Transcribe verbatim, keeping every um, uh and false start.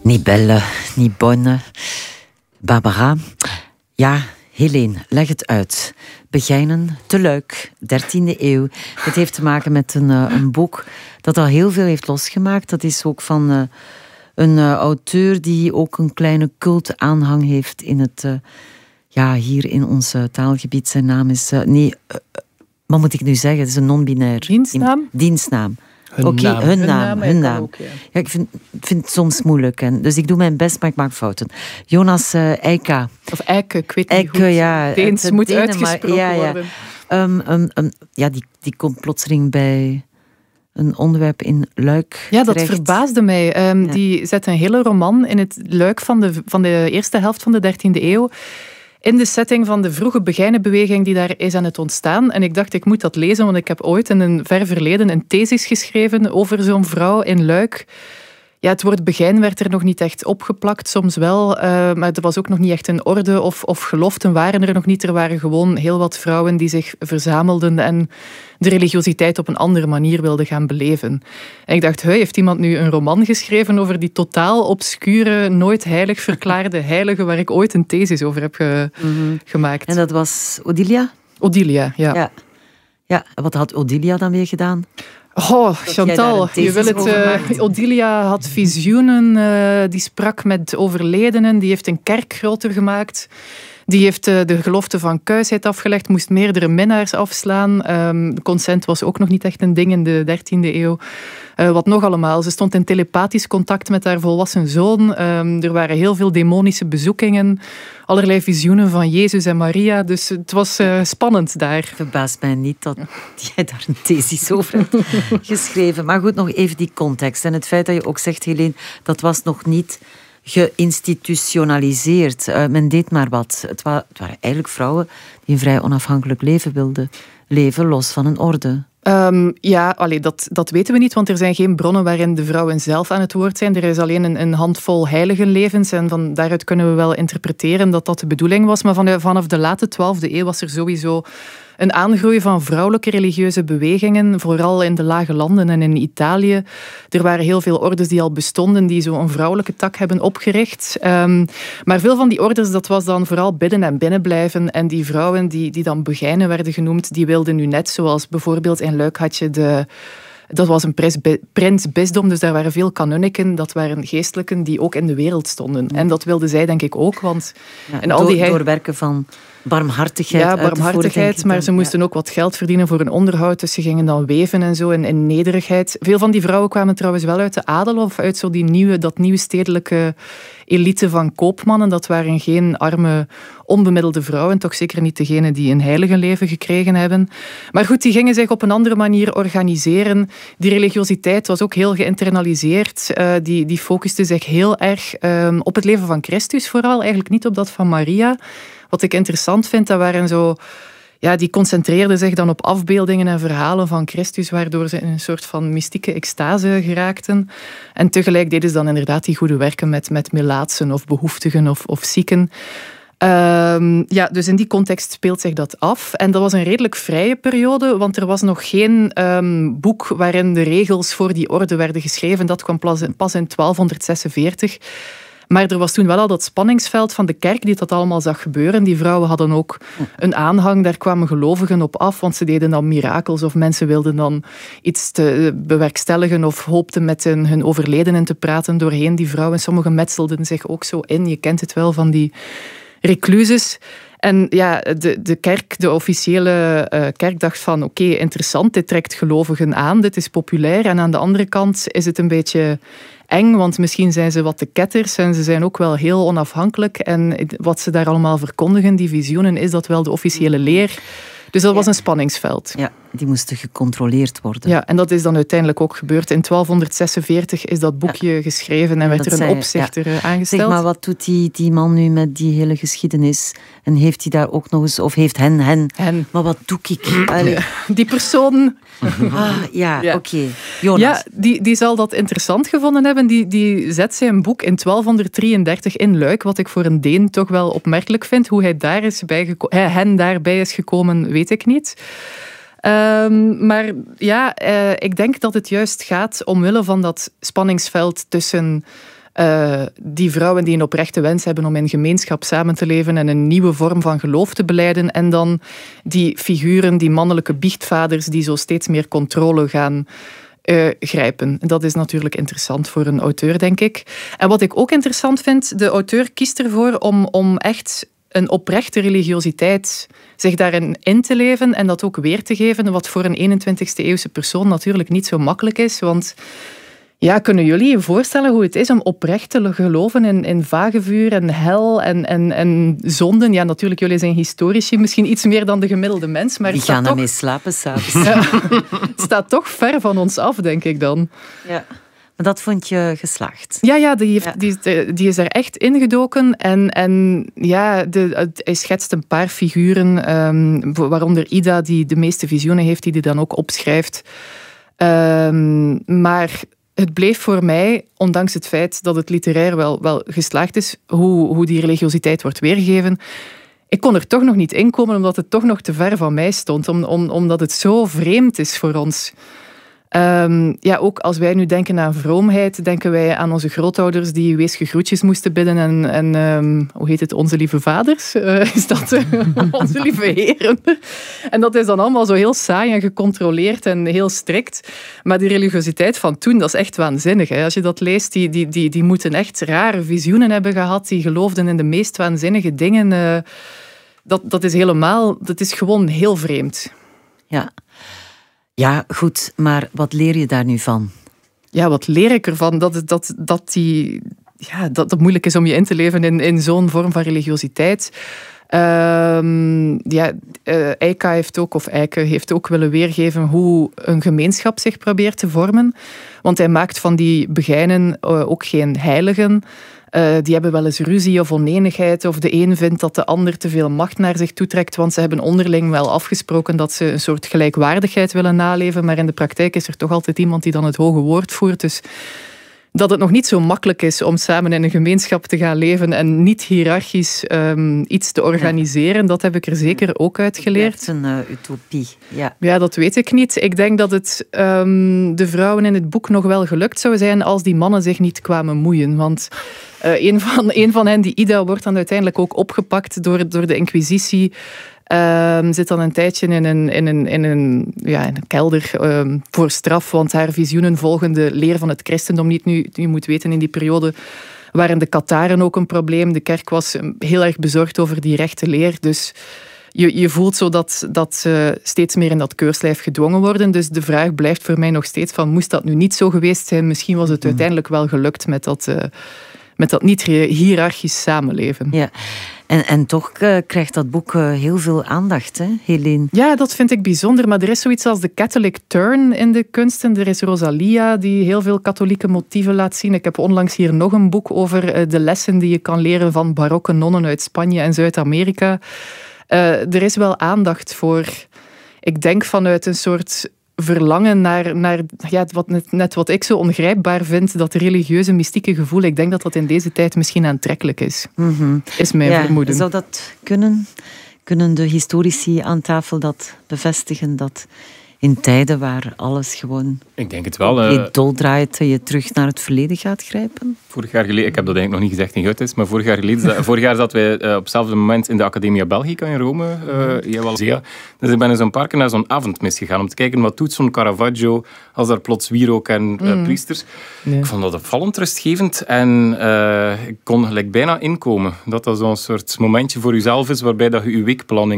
Niet belle, niet bonne. Barbara. Ja, Helene, leg het uit. Begijnen, te Luik, dertiende eeuw. Het heeft te maken met een, uh, een boek dat al heel veel heeft losgemaakt. Dat is ook van uh, een uh, auteur die ook een kleine cult-aanhang heeft in het... Uh, ja, hier in ons uh, taalgebied. Zijn naam is... Uh, nee, uh, wat moet ik nu zeggen? Het is een non-binair. Dienstnaam? Dienstnaam. Hun Oké, naam. hun Hun naam. naam, Hun ja, naam. ook, ja. Ja, ik vind, vind het soms moeilijk. En, dus ik doe mijn best, maar ik maak fouten. Jonas uh, Eika. Of Eike, ik weet niet Eike, goed. ja. Deens het moet Denen, uitgesproken maar, ja, ja. worden. Um, um, um, ja, die, die komt plotseling bij een onderwerp in Luik Ja, dat terecht. verbaasde mij. Um, Ja. Die zet een hele roman in het Luik van de, van de eerste helft van de dertiende eeuw. In de setting van de vroege Begijnenbeweging die daar is aan het ontstaan. En ik dacht, ik moet dat lezen, want ik heb ooit in een ver verleden een thesis geschreven over zo'n vrouw in Luik. Ja, het woord Begijn werd er nog niet echt opgeplakt, soms wel. Uh, maar er was ook nog niet echt een orde of, of geloften waren er nog niet. Er waren gewoon heel wat vrouwen die zich verzamelden en de religiositeit op een andere manier wilden gaan beleven. En ik dacht, hey, heeft iemand nu een roman geschreven over die totaal obscure, nooit heilig verklaarde heilige waar ik ooit een thesis over heb ge- Mm-hmm. gemaakt? En dat was Odilia? Odilia, ja. Ja. Ja, wat had Odilia dan weer gedaan? Oh, jij daar Chantal, een thesis je wil het. over Uh, maakt? Odilia had visioenen, uh, die sprak met overledenen, die heeft een kerk groter gemaakt. Die heeft uh, de gelofte van kuisheid afgelegd, moest meerdere minnaars afslaan. Um, consent was ook nog niet echt een ding in de dertiende eeuw. Uh, wat nog allemaal? Ze stond in telepathisch contact met haar volwassen zoon. Um, er waren heel veel demonische bezoekingen. Allerlei visioenen van Jezus en Maria. Dus het was uh, spannend daar. Verbaast mij niet dat jij daar een thesis over hebt geschreven. Maar goed, nog even die context. En het feit dat je ook zegt, Helene, dat was nog niet geïnstitutionaliseerd. Uh, men deed maar wat. Het, wa- het waren eigenlijk vrouwen die een vrij onafhankelijk leven wilden leven, los van een orde. Um, ja, allee, dat, dat weten we niet, want er zijn geen bronnen waarin de vrouwen zelf aan het woord zijn. Er is alleen een, een handvol heiligenlevens en van daaruit kunnen we wel interpreteren dat dat de bedoeling was. Maar van, vanaf de late twaalfde eeuw was er sowieso een aangroei van vrouwelijke religieuze bewegingen, vooral in de lage landen en in Italië. Er waren heel veel ordes die al bestonden, die zo een vrouwelijke tak hebben opgericht. Um, maar veel van die ordes, dat was dan vooral bidden en binnenblijven. En die vrouwen die, die dan begijnen werden genoemd, die wilden nu net, zoals bijvoorbeeld in Luik had je de... Dat was een prinsbisdom, dus daar waren veel kanunniken. Dat waren geestelijken die ook in de wereld stonden. En dat wilden zij denk ik ook, want... Ja, en al door, die he- doorwerken van barmhartigheid. Ja, uit te voeren, barmhartigheid, denk ik maar dan. ze moesten Ja. ook wat geld verdienen voor een onderhoud. Dus ze gingen dan weven en zo in, in nederigheid. Veel van die vrouwen kwamen trouwens wel uit de adel of uit zo die nieuwe, dat nieuwe stedelijke elite van koopmannen. Dat waren geen arme, onbemiddelde vrouwen. Toch zeker niet degenen die een heilige leven gekregen hebben. Maar goed, die gingen zich op een andere manier organiseren. Die religiositeit was ook heel geïnternaliseerd. Uh, die, die focuste zich heel erg um, op het leven van Christus vooral. Eigenlijk niet op dat van Maria. Wat ik interessant vind, dat waren zo... Ja, die concentreerden zich dan op afbeeldingen en verhalen van Christus, waardoor ze in een soort van mystieke extase geraakten. En tegelijk deden ze dan inderdaad die goede werken met, met melaatsen of behoeftigen of, of zieken. Um, ja, dus in die context speelt zich dat af. En dat was een redelijk vrije periode, want er was nog geen um, boek waarin de regels voor die orde werden geschreven. Dat kwam pas in, pas in twaalfhonderdzesenveertig. Maar er was toen wel al dat spanningsveld van de kerk die dat allemaal zag gebeuren. Die vrouwen hadden ook een aanhang, daar kwamen gelovigen op af, want ze deden dan mirakels of mensen wilden dan iets te bewerkstelligen of hoopten met hun, hun overledenen te praten doorheen die vrouwen. Sommigen metselden zich ook zo in, je kent het wel van die recluses. En ja, de, de kerk, de officiële uh, kerk dacht van oké, okay, interessant, dit trekt gelovigen aan, dit is populair. En aan de andere kant is het een beetje eng, want misschien zijn ze wat te ketters en ze zijn ook wel heel onafhankelijk. En wat ze daar allemaal verkondigen, die visioenen, is dat wel de officiële leer. Dus dat was een spanningsveld. Ja, die moesten gecontroleerd worden. Ja, en dat is dan uiteindelijk ook gebeurd. In twaalfhonderdzesenveertig is dat boekje ja. geschreven en werd dat er een zei, opzichter ja. aangesteld. Zeg maar, wat doet die, die man nu met die hele geschiedenis? En heeft hij daar ook nog eens, of heeft hen, hen, hen. maar wat doe ik? Allee. Die persoon... Ah, ja, ja. oké. Okay. Jonas. Ja, die, die zal dat interessant gevonden hebben. Die, die zet zijn boek in twaalfhonderddrieëndertig in Luik, wat ik voor een Deen toch wel opmerkelijk vind. Hoe hij daar is bij geko- hij, hen daarbij is gekomen, weet ik niet. Um, maar ja, uh, ik denk dat het juist gaat omwille van dat spanningsveld tussen Uh, die vrouwen die een oprechte wens hebben om in gemeenschap samen te leven en een nieuwe vorm van geloof te belijden. En dan die figuren, die mannelijke biechtvaders, die zo steeds meer controle gaan uh, grijpen. Dat is natuurlijk interessant voor een auteur, denk ik. En wat ik ook interessant vind, de auteur kiest ervoor om, om echt een oprechte religiositeit zich daarin in te leven en dat ook weer te geven, wat voor een eenentwintigste eeuwse persoon natuurlijk niet zo makkelijk is, want ja, kunnen jullie je voorstellen hoe het is om oprecht te geloven in, in vagevuur en hel en, en, en zonden? Ja, natuurlijk, jullie zijn historici, misschien iets meer dan de gemiddelde mens. Maar die gaan ermee toch slapen s'avonds. Ja, het staat toch ver van ons af, denk ik dan. Ja. Maar dat vond je geslaagd? Ja, ja, die, heeft, ja. Die, die is er echt ingedoken. En, en ja, de, hij schetst een paar figuren, um, waaronder Ida, die de meeste visioenen heeft, die hij dan ook opschrijft. Um, maar het bleef voor mij, ondanks het feit dat het literair wel, wel geslaagd is, hoe, hoe die religiositeit wordt weergegeven. Ik kon er toch nog niet in komen, omdat het toch nog te ver van mij stond. Om, om, omdat het zo vreemd is voor ons. Um, ja, ook als wij nu denken aan vroomheid, denken wij aan onze grootouders die weesge groetjes moesten bidden en, en um, hoe heet het, onze lieve vaders? Uh, is dat uh, onze lieve heren? En dat is dan allemaal zo heel saai en gecontroleerd en heel strikt. Maar die religiositeit van toen, dat is echt waanzinnig. Hè? Als je dat leest, die, die, die, die moeten echt rare visioenen hebben gehad, die geloofden in de meest waanzinnige dingen. Uh, dat, dat is helemaal, dat is gewoon heel vreemd. Ja. Ja, goed, maar wat leer je daar nu van? Ja, wat leer ik ervan? Dat, dat, dat, die, ja, dat het moeilijk is om je in te leven in, in zo'n vorm van religiositeit. Um, ja, uh, Eika heeft ook, of Eike heeft ook willen weergeven hoe een gemeenschap zich probeert te vormen. Want hij maakt van die begijnen uh, ook geen heiligen. Uh, die hebben wel eens ruzie of oneenigheid, of de een vindt dat de ander te veel macht naar zich toetrekt, want ze hebben onderling wel afgesproken dat ze een soort gelijkwaardigheid willen naleven, maar in de praktijk is er toch altijd iemand die dan het hoge woord voert. Dus dat het nog niet zo makkelijk is om samen in een gemeenschap te gaan leven en niet hiërarchisch um, iets te organiseren, dat heb ik er zeker ook uit geleerd. Het is een uh, utopie. Ja. ja, dat weet ik niet. Ik denk dat het um, de vrouwen in het boek nog wel gelukt zou zijn als die mannen zich niet kwamen moeien. Want uh, een, van, een van hen, die Ida, wordt dan uiteindelijk ook opgepakt door, door de Inquisitie. Um, zit dan een tijdje in een, in een, in een, ja, in een kelder um, voor straf, want haar visioenen volgen de leer van het christendom niet. Nu, je moet weten, in die periode waren de Katharen ook een probleem. De kerk was heel erg bezorgd over die rechte leer. Dus je, je voelt zo dat, dat ze steeds meer in dat keurslijf gedwongen worden. Dus de vraag blijft voor mij nog steeds van, moest dat nu niet zo geweest zijn? Misschien was het uiteindelijk wel gelukt met dat, uh, met dat niet hiërarchisch samenleven. Ja. En, en toch uh, krijgt dat boek uh, heel veel aandacht, hè, Helene? Ja, dat vind ik bijzonder. Maar er is zoiets als de Catholic turn in de kunsten. Er is Rosalia, die heel veel katholieke motieven laat zien. Ik heb onlangs hier nog een boek over uh, de lessen die je kan leren van barokke nonnen uit Spanje en Zuid-Amerika. Uh, er is wel aandacht voor, ik denk vanuit een soort verlangen naar, naar ja, wat, net, net wat ik zo ongrijpbaar vind, dat religieuze, mystieke gevoel. Ik denk dat dat in deze tijd misschien aantrekkelijk is. Mm-hmm. Is mijn ja, vermoeden. Zou dat kunnen? Kunnen de historici aan tafel dat bevestigen, dat in tijden waar alles gewoon ik denk het wel, uh, je dol draait, je terug naar het verleden gaat grijpen? Vorig jaar geleden, ik heb dat eigenlijk nog niet gezegd in Goethes, maar vorig jaar geleden, vorig jaar zaten wij uh, op hetzelfde moment in de Academia Belgica in Rome. Uh, jawel, ja. Dus ik ben eens een paar keer naar zo'n avondmis gegaan om te kijken wat doet zo'n Caravaggio als daar plots wierook en uh, mm. priesters. Nee. Ik vond dat opvallend rustgevend en uh, ik kon gelijk bijna inkomen. Dat dat zo'n soort momentje voor jezelf is waarbij dat je je weekplanning